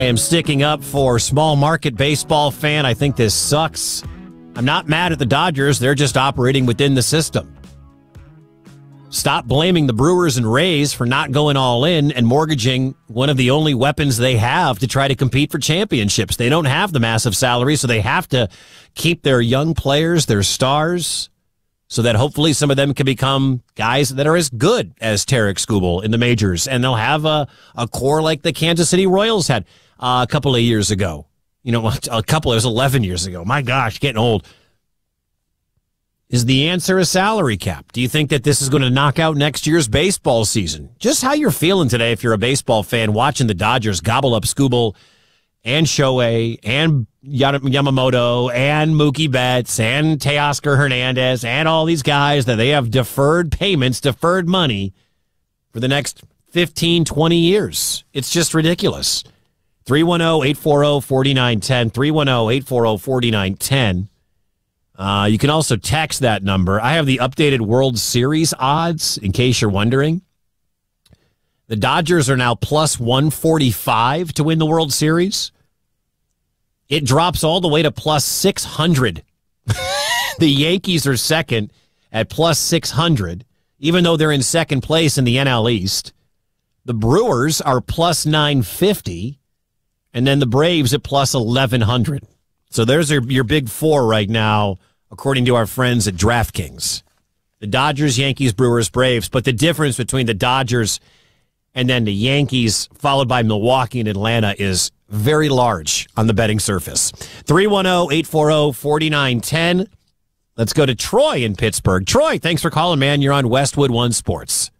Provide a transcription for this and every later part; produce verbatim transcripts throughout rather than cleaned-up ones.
am sticking up for small market baseball fan. I think this sucks. I'm not mad at the Dodgers. They're just operating within the system. Stop blaming the Brewers and Rays for not going all in and mortgaging one of the only weapons they have to try to compete for championships. They don't have the massive salary, so they have to keep their young players, their stars, so that hopefully some of them can become guys that are as good as Tarek Skubal in the majors. And they'll have a, a core like the Kansas City Royals had uh, a couple of years ago. You know, a couple, it was eleven years ago. My gosh, getting old. Is the answer a salary cap? Do you think that this is going to knock out next year's baseball season? Just how you're feeling today if you're a baseball fan watching the Dodgers gobble up Skubal and Shohei and Yamamoto and Mookie Betts and Teoscar Hernandez and all these guys that they have deferred payments, deferred money for the next fifteen, twenty years. It's just ridiculous. three one zero, eight four zero, four nine one zero, three one zero, eight four zero, four nine one zero. Uh, you can also text that number. I have the updated World Series odds, in case you're wondering. The Dodgers are now plus one forty-five to win the World Series. It drops all the way to plus six hundred. The Yankees are second at plus six hundred, even though they're in second place in the N L East. The Brewers are plus nine fifty, and then the Braves at plus eleven hundred. So there's your, your big four right now, according to our friends at DraftKings. The Dodgers, Yankees, Brewers, Braves. But the difference between the Dodgers and then the Yankees, followed by Milwaukee and Atlanta, is very large on the betting surface. three one zero, eight four zero, four nine one zero. Let's go to Troy in Pittsburgh. Troy, thanks for calling, man. You're on Westwood One Sports.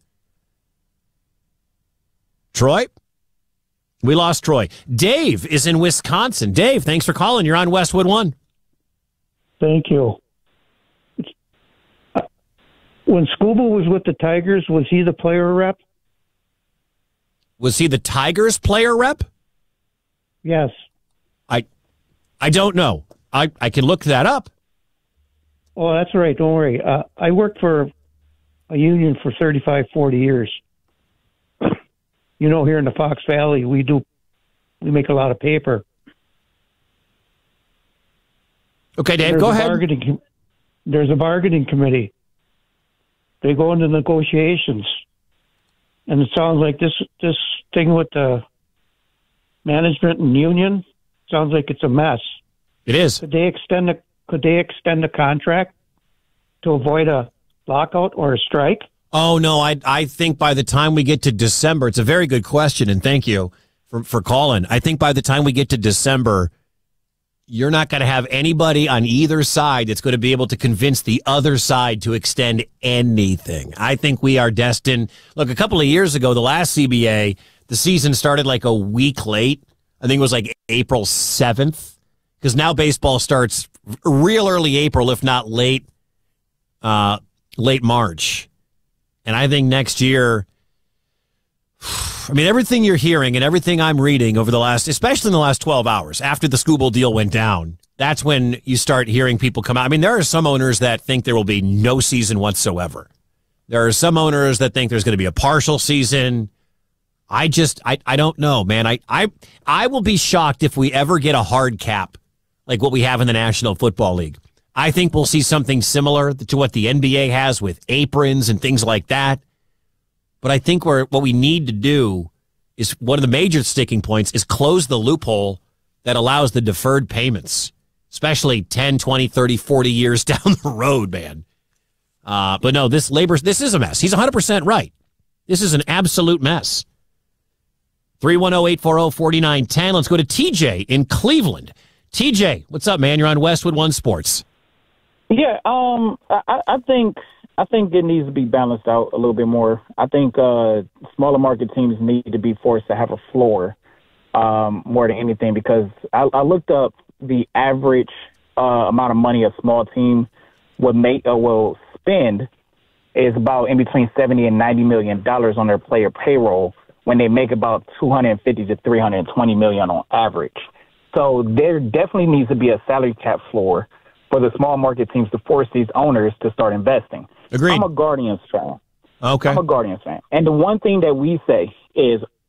Troy? We lost Troy. Dave is in Wisconsin. Dave, thanks for calling. You're on Westwood One. Thank you. When Skubal was with the Tigers, was he the player rep? Was he the Tigers player rep? Yes. I I don't know. I, I can look that up. Oh, that's all right. Don't worry. Uh, I worked for a union for thirty-five, forty years. You know, here in the Fox Valley, we do, we make a lot of paper. Okay, Dave, there's go a ahead. Bargaining, there's a bargaining committee. They go into negotiations. And it sounds like this, this thing with the management and union sounds like it's a mess. It is. Could they extend the, could they extend the contract to avoid a lockout or a strike? Oh, no, I I think by the time we get to December, it's a very good question, and thank you for, for calling. I think by the time we get to December, you're not going to have anybody on either side that's going to be able to convince the other side to extend anything. I think we are destined. Look, a couple of years ago, the last C B A, the season started like a week late. I think it was like April seventh, because now baseball starts real early April, if not late, uh, late March. And I think next year, I mean, everything you're hearing and everything I'm reading over the last, especially in the last twelve hours, after the Skubal deal went down, that's when you start hearing people come out. I mean, there are some owners that think there will be no season whatsoever. There are some owners that think there's going to be a partial season. I just, I, I don't know, man. I, I, I will be shocked if we ever get a hard cap like what we have in the National Football League. I think we'll see something similar to what the N B A has with aprons and things like that. But I think we're, what we need to do is, one of the major sticking points is close the loophole that allows the deferred payments, especially ten, twenty, thirty, forty years down the road, man. Uh, but no, this labor, this is a mess. He's one hundred percent right. This is an absolute mess. three one zero, eight four zero, four nine one zero. Let's go to T J in Cleveland. T J, what's up, man? You're on Westwood One Sports. Yeah, um, I, I think I think it needs to be balanced out a little bit more. I think uh, smaller market teams need to be forced to have a floor um, more than anything, because I, I looked up the average uh, amount of money a small team would make or will spend is about in between seventy and ninety million dollars on their player payroll, when they make about two hundred fifty to three hundred twenty million on average. So there definitely needs to be a salary cap floor for the small market teams to force these owners to start investing. Agreed. I'm a Guardians fan. Okay. I'm a Guardians fan. And the one thing that we say is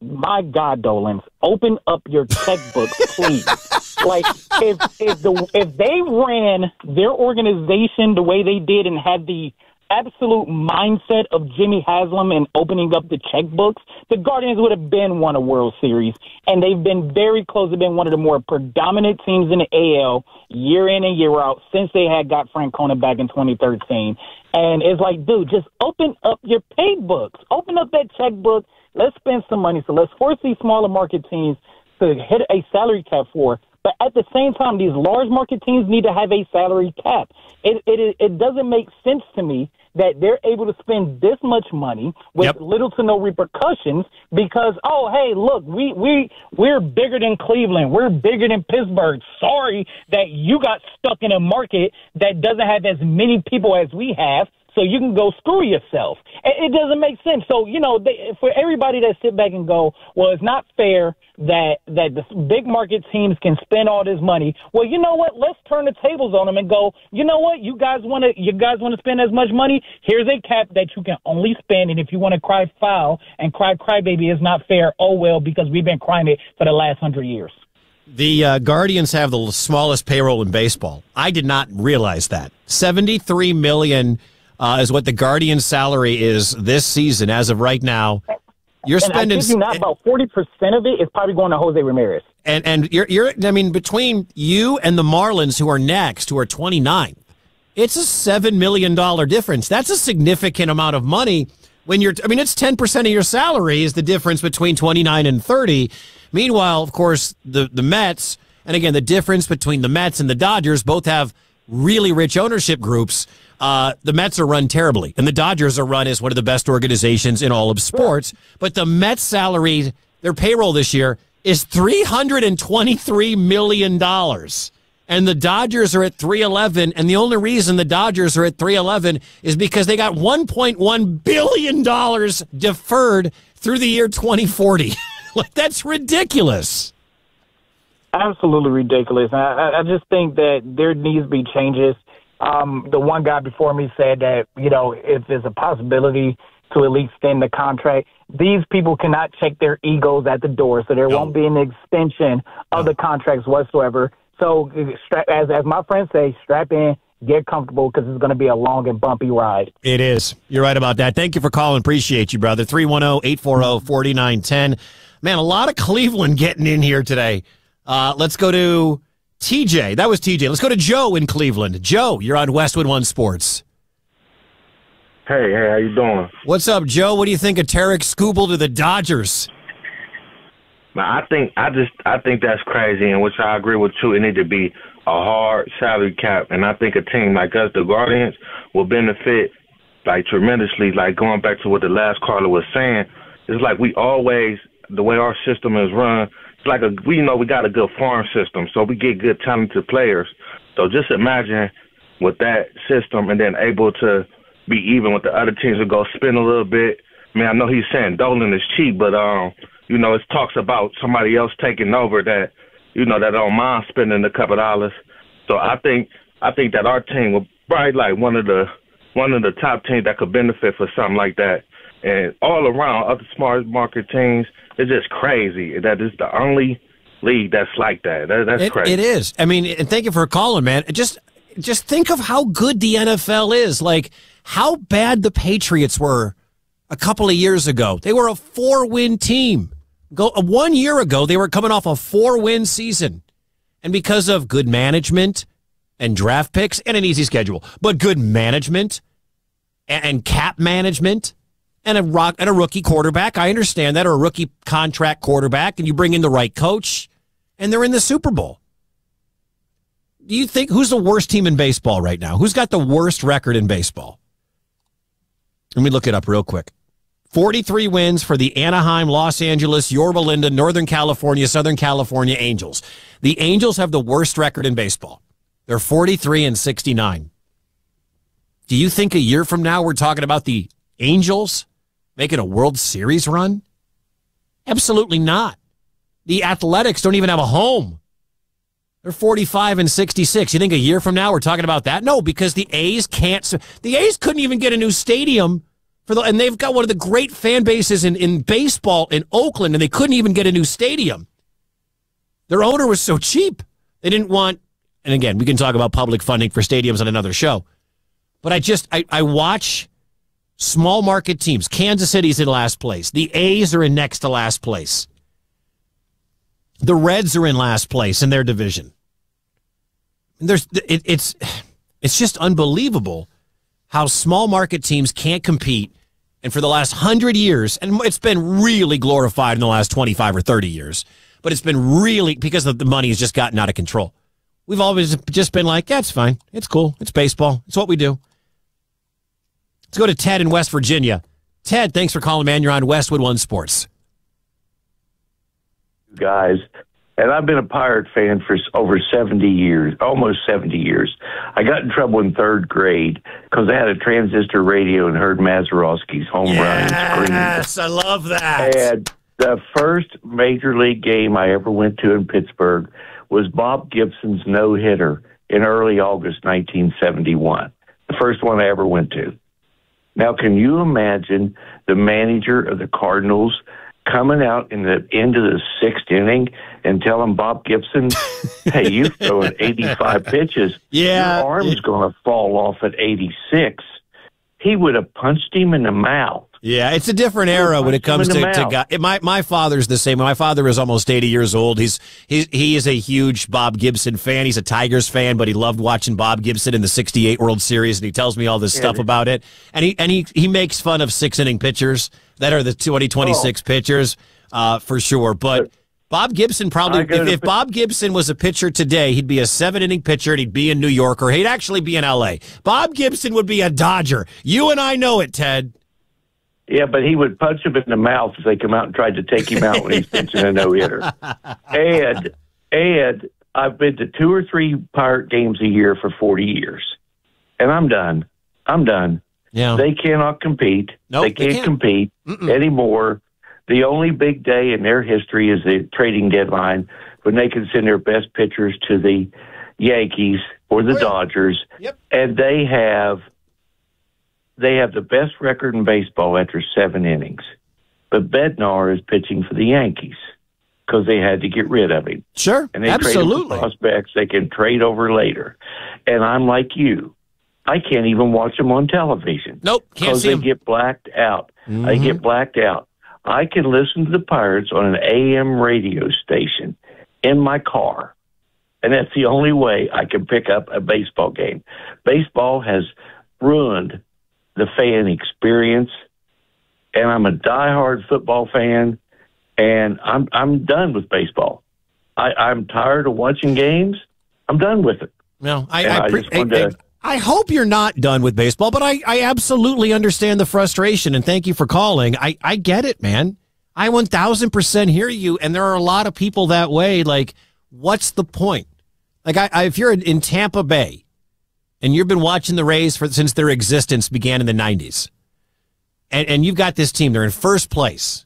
my God, Dolans, open up your checkbooks, please. Like, if if the if they ran their organization the way they did and had the absolute mindset of Jimmy Haslam and opening up the checkbooks, the Guardians would have been won a World Series. And they've been very close to being one of the more predominant teams in the A L year in and year out since they had got Francona back in twenty thirteen. And it's like, dude, just open up your pay books. Open up that checkbook. Let's spend some money. So let's force these smaller market teams to hit a salary cap for. But at the same time, these large market teams need to have a salary cap. It it it doesn't make sense to me that they're able to spend this much money with Yep. little to no repercussions because, oh, hey, look, we, we, we're bigger than Cleveland. We're bigger than Pittsburgh. Sorry that you got stuck in a market that doesn't have as many people as we have, so you can go screw yourself. It, it doesn't make sense. So, you know, they, for everybody that sit back and go, well, it's not fair that that the big market teams can spend all this money. Well, you know what? Let's turn the tables on them and go, you know what? You guys want to you guys want to spend as much money? Here's a cap that you can only spend. And if you want to cry foul and cry crybaby is not fair, oh, well, because we've been crying it for the last hundred years. The uh, Guardians have the smallest payroll in baseball. I did not realize that. seventy-three million dollars uh, is what the Guardians' salary is this season as of right now. You're and spending. I think you not about forty percent of it is probably going to Jose Ramirez. And and you're you're I mean between you and the Marlins, who are next, who are twenty-nine, it's a seven million dollar difference. That's a significant amount of money. When you're, I mean, it's ten percent of your salary is the difference between twenty-nine and thirty. Meanwhile, of course, the the Mets, and again, the difference between the Mets and the Dodgers, both have really rich ownership groups. Uh, the Mets are run terribly, and the Dodgers are run as one of the best organizations in all of sports. But the Mets' salary, their payroll this year, is three hundred twenty-three million dollars. And the Dodgers are at three eleven, and the only reason the Dodgers are at three eleven is because they got one point one billion dollars deferred through the year twenty forty. Like, that's ridiculous. Absolutely ridiculous. I, I just think that there needs to be changes. Um, the one guy before me said that, you know, if there's a possibility to at least extend the contract, these people cannot check their egos at the door, so there no. won't be an extension of no. the contracts whatsoever. So, as as my friends say, strap in, get comfortable, because it's going to be a long and bumpy ride. It is. You're right about that. Thank you for calling. Appreciate you, brother. three one zero, eight four zero, four nine one zero. Man, a lot of Cleveland getting in here today. Uh, let's go to T J. That was T J. Let's go to Joe in Cleveland. Joe, you're on Westwood One Sports. Hey, hey, how you doing? What's up, Joe? What do you think of Tarek Skubal to the Dodgers? Man, I think I just I think that's crazy, and which I agree with too. It need to be a hard salary cap, and I think a team like us, the Guardians, will benefit like tremendously. Like going back to what the last caller was saying, it's like we always the way our system is run. It's like a we know we got a good farm system, so we get good talented players. So just imagine with that system, and then able to be even with the other teams and go spin a little bit. I mean, I know he's saying Dolan is cheap, but um. You know, it talks about somebody else taking over that, you know, that don't mind spending a couple dollars. So I think I think that our team will probably like one of the one of the top teams that could benefit for something like that. And all around other smart market teams, it's just crazy that it's the only league that's like that. that that's it, crazy. It is. I mean, and thank you for calling, man. Just just think of how good the N F L is. Like how bad the Patriots were a couple of years ago. They were a four-win team. Go one year ago, they were coming off a four-win season, and because of good management and draft picks and an easy schedule, but good management and, and cap management and a rock and a rookie quarterback, I understand that, or a rookie contract quarterback, and you bring in the right coach, and they're in the Super Bowl. Do you think who's the worst team in baseball right now? Who's got the worst record in baseball? Let me look it up real quick. forty-three wins for the Anaheim, Los Angeles, Yorba Linda, Northern California, Southern California Angels. The Angels have the worst record in baseball. They're forty-three and sixty-nine. Do you think a year from now we're talking about the Angels making a World Series run? Absolutely not. The Athletics don't even have a home. They're forty-five and sixty-six. You think a year from now we're talking about that? No, because the A's can't. The A's couldn't even get a new stadium For the, and they've got one of the great fan bases in, in baseball in Oakland, and they couldn't even get a new stadium. Their owner was so cheap. They didn't want, and again, we can talk about public funding for stadiums on another show. But I just, I, I watch small market teams. Kansas City's in last place. The A's are in next to last place. The Reds are in last place in their division. And there's, it, it's, it's just unbelievable how small market teams can't compete. And for the last hundred years, and it's been really glorified in the last twenty-five or thirty years, but it's been really, because of the money has just gotten out of control. We've always just been like, yeah, it's fine. It's cool. It's baseball. It's what we do. Let's go to Ted in West Virginia. Ted, thanks for calling, man. You're on Westwood One Sports. Guys, and I've been a Pirate fan for over seventy years, almost seventy years. I got in trouble in third grade because I had a transistor radio and heard Mazeroski's home yes, run and screamed. Yes, I love that. And the first major league game I ever went to in Pittsburgh was Bob Gibson's no-hitter in early August nineteen seventy-one, the first one I ever went to. Now, can you imagine the manager of the Cardinals coming out in the end of the sixth inning and telling Bob Gibson, hey, you've thrown eighty-five pitches. Yeah. Your arm's going to fall off at eighty-six. He would have punched him in the mouth. Yeah, it's a different era when it comes to, to guys. My my father's the same. My father is almost eighty years old. He's he he is a huge Bob Gibson fan. He's a Tigers fan, but he loved watching Bob Gibson in the sixty-eight World Series, and he tells me all this yeah, stuff about it. And he and he he makes fun of six inning pitchers that are the twenty twenty-six oh. pitchers uh, for sure. But Bob Gibson probably, if, if Bob Gibson was a pitcher today, he'd be a seven inning pitcher, and he'd be in New York, or he'd actually be in L A. Bob Gibson would be a Dodger. You and I know it, Ted. Yeah, but he would punch him in the mouth if they come out and tried to take him out when he's pitching a no-hitter. And, and I've been to two or three Pirate games a year for forty years. And I'm done. I'm done. Yeah. They cannot compete. Nope, they can't, they can't. compete Mm-mm. anymore. The only big day in their history is the trading deadline when they can send their best pitchers to the Yankees or the oh, yeah. Dodgers. Yep. And they have... They have the best record in baseball after seven innings. But Bednar is pitching for the Yankees because they had to get rid of him. Sure, and they absolutely. Trade prospects they can trade over later. And I'm like you. I can't even watch them on television. Nope, can't see them. them. Because they get blacked out. Mm-hmm. They get blacked out. I can listen to the Pirates on an A M radio station in my car. And that's the only way I can pick up a baseball game. Baseball has ruined the fan experience, and I'm a diehard football fan, and I'm I'm done with baseball. I, I'm tired of watching games. I'm done with it. No, I I, I, pre- I, to, I, I hope you're not done with baseball, but I, I absolutely understand the frustration, and thank you for calling. I, I get it, man. I one thousand percent hear you, and there are a lot of people that way. Like, what's the point? Like, I, I if you're in Tampa Bay, and you've been watching the Rays for since their existence began in the nineties. And, and you've got this team. They're in first place.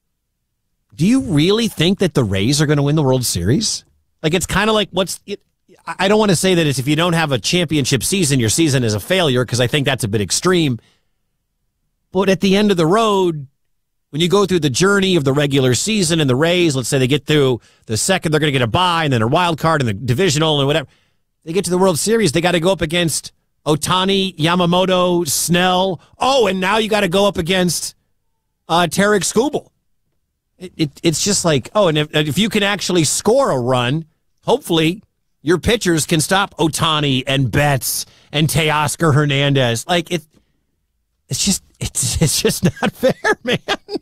Do you really think that the Rays are going to win the World Series? Like, it's kind of like what's it, I don't want to say that it's if you don't have a championship season, your season is a failure, because I think that's a bit extreme. But at the end of the road, when you go through the journey of the regular season and the Rays, let's say they get through the second, they're going to get a bye, and then a wild card and the divisional and whatever. They get to the World Series, they got to go up against Ohtani, Yamamoto, Snell. Oh, and now you got to go up against uh, Tarek Skubal. It, it, it's just like, oh, and if, if you can actually score a run, hopefully your pitchers can stop Ohtani and Betts and Teoscar Hernandez. Like, it, it's just, it's, it's just not fair, man.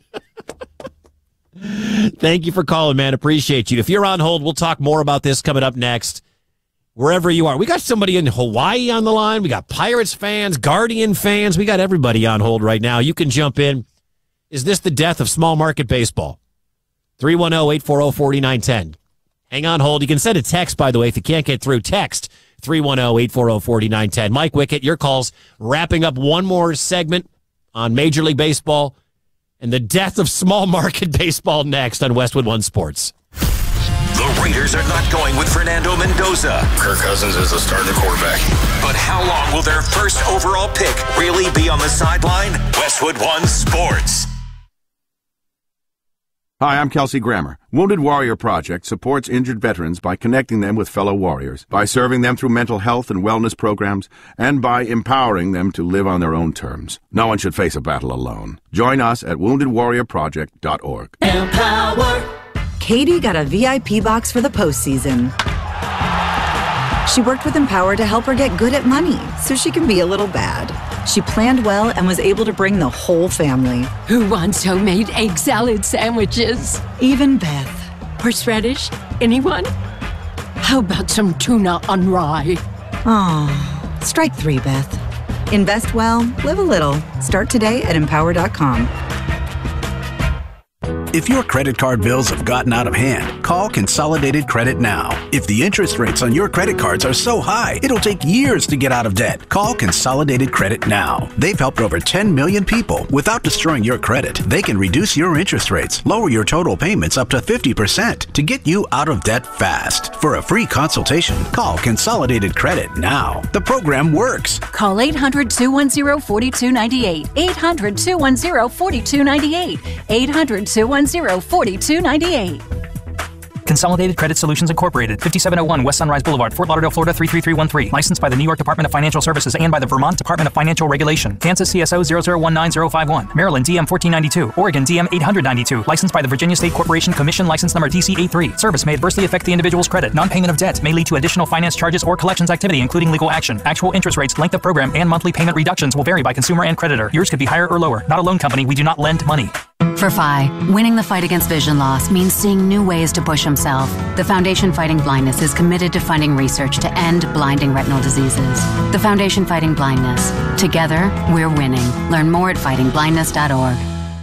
Thank you for calling, man. Appreciate you. If you're on hold, we'll talk more about this coming up next. Wherever you are. We got somebody in Hawaii on the line. We got Pirates fans, Guardian fans. We got everybody on hold right now. You can jump in. Is this the death of small market baseball? three one zero, eight four zero, four nine one zero. Hang on hold. You can send a text, by the way, if you can't get through. Text three one zero, eight four zero, four nine one zero. Mike Wickett, your calls. Wrapping up one more segment on Major League Baseball and the death of small market baseball next on Westwood One Sports. The Raiders are not going with Fernando Mendoza. Kirk Cousins is the starting quarterback. But how long will their first overall pick really be on the sideline? Westwood One Sports. Hi, I'm Kelsey Grammer. Wounded Warrior Project supports injured veterans by connecting them with fellow warriors, by serving them through mental health and wellness programs, and by empowering them to live on their own terms. No one should face a battle alone. Join us at wounded warrior project dot org. Empower. Katie got a V I P box for the postseason. She worked with Empower to help her get good at money so she can be a little bad. She planned well and was able to bring the whole family. Who wants homemade egg salad sandwiches? Even Beth. Horseradish? Anyone? How about some tuna on rye? Oh, strike three, Beth. Invest well, live a little. Start today at empower dot com. If your credit card bills have gotten out of hand, call Consolidated Credit now. If the interest rates on your credit cards are so high, it'll take years to get out of debt. Call Consolidated Credit now. They've helped over ten million people without destroying your credit. They can reduce your interest rates, lower your total payments up to fifty percent to get you out of debt fast. For a free consultation, call Consolidated Credit now. The program works. Call eight hundred, two one zero, four two nine eight. eight hundred, two one zero, four two nine eight. eight hundred, two one zero, four two nine eight. Consolidated Credit Solutions Incorporated, fifty-seven oh one West Sunrise Boulevard, Fort Lauderdale, Florida three three three one three. Licensed by the New York Department of Financial Services and by the Vermont Department of Financial Regulation. Kansas C S O zero zero one nine zero five one. Maryland D M fourteen ninety-two. Oregon D M eight ninety-two. Licensed by the Virginia State Corporation Commission, license number D C A three. Service may adversely affect the individual's credit. Non-payment of debt may lead to additional finance charges or collections activity, including legal action. Actual interest rates, length of program, and monthly payment reductions will vary by consumer and creditor. Yours could be higher or lower. Not a loan company. We do not lend money. For Phi, winning the fight against vision loss means seeing new ways to push himself. The Foundation Fighting Blindness is committed to funding research to end blinding retinal diseases. The Foundation Fighting Blindness. Together, we're winning. Learn more at fighting blindness dot org.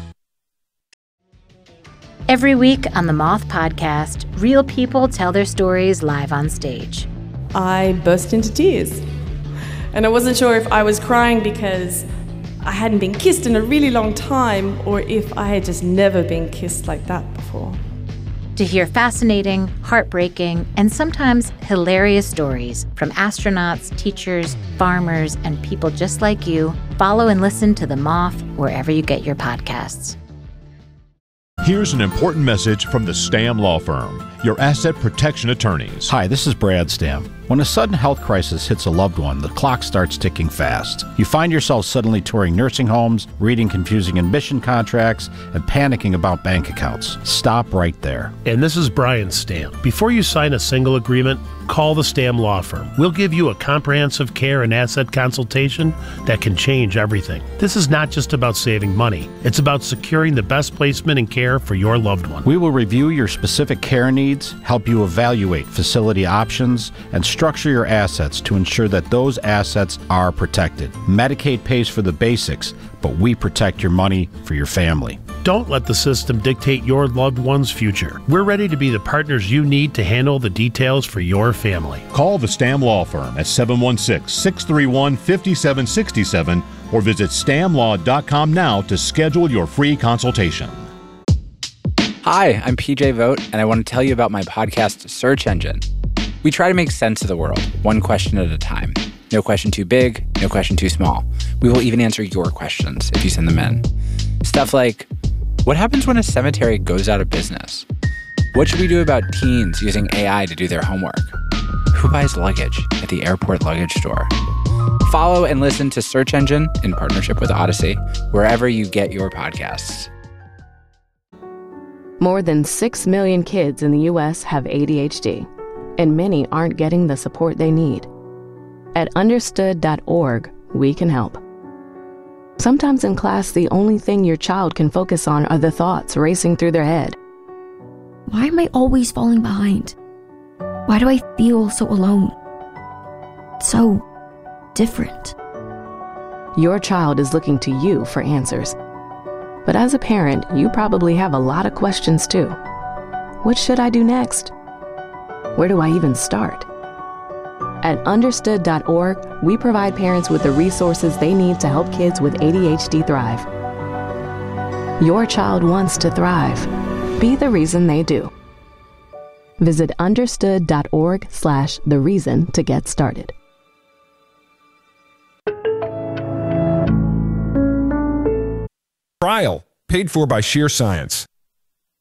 Every week on the Moth Podcast, real people tell their stories live on stage. I burst into tears. And I wasn't sure if I was crying because I hadn't been kissed in a really long time, or if I had just never been kissed like that before. To hear fascinating, heartbreaking, and sometimes hilarious stories from astronauts, teachers, farmers, and people just like you, follow and listen to The Moth wherever you get your podcasts. Here's an important message from the Stamm Law Firm, your asset protection attorneys. Hi, this is Brad Stamm. When a sudden health crisis hits a loved one, the clock starts ticking fast. You find yourself suddenly touring nursing homes, reading confusing admission contracts, and panicking about bank accounts. Stop right there. And this is Brian Stamm. Before you sign a single agreement, call the Stamm Law Firm. We'll give you a comprehensive care and asset consultation that can change everything. This is not just about saving money. It's about securing the best placement and care for your loved one. We will review your specific care needs, help you evaluate facility options, and structure your assets to ensure that those assets are protected. Medicaid pays for the basics, but we protect your money for your family. Don't let the system dictate your loved one's future. We're ready to be the partners you need to handle the details for your family. Call the Stamm Law Firm at seven one six, six three one, five seven six seven or visit stam law dot com now to schedule your free consultation. Hi, I'm P J Vogt, and I want to tell you about my podcast, Search Engine. We try to make sense of the world, one question at a time. No question too big, no question too small. We will even answer your questions if you send them in. Stuff like, what happens when a cemetery goes out of business? What should we do about teens using A I to do their homework? Who buys luggage at the airport luggage store? Follow and listen to Search Engine in partnership with Odyssey, wherever you get your podcasts. More than six million kids in the U S have A D H D, and many aren't getting the support they need. At understood dot org, we can help. Sometimes in class, the only thing your child can focus on are the thoughts racing through their head. Why am I always falling behind? Why do I feel so alone? So different. Your child is looking to you for answers. But as a parent, you probably have a lot of questions too. What should I do next? Where do I even start? At understood dot org, we provide parents with the resources they need to help kids with A D H D thrive. Your child wants to thrive. Be the reason they do. Visit understood.org slash the reason to get started. Trial, paid for by Sheer Science.